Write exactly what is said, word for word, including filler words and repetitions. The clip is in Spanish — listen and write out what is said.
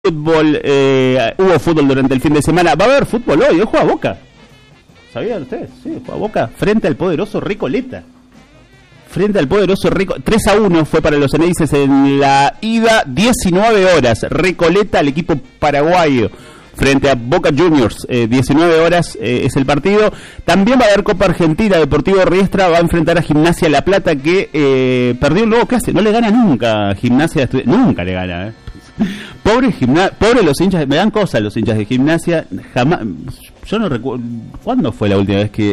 Fútbol, eh, hubo fútbol durante el fin de semana. Va a haber fútbol hoy, hoy juega Boca. ¿Sabían ustedes? Sí, juega Boca frente al poderoso Recoleta. Frente al poderoso Recoleta. tres a uno fue para los Eneises en la ida, diecinueve horas. Recoleta, el equipo paraguayo, frente a Boca Juniors, eh, diecinueve horas eh, es el partido. También va a haber Copa Argentina. Deportivo Riestra va a enfrentar a Gimnasia La Plata, que eh, perdió un nuevo clase. No le gana nunca a Gimnasia, nunca le gana, eh. Pobre gimna pobre los hinchas, me dan cosas los hinchas de Gimnasia. Jamás, yo no recuerdo, ¿cuándo fue la última vez que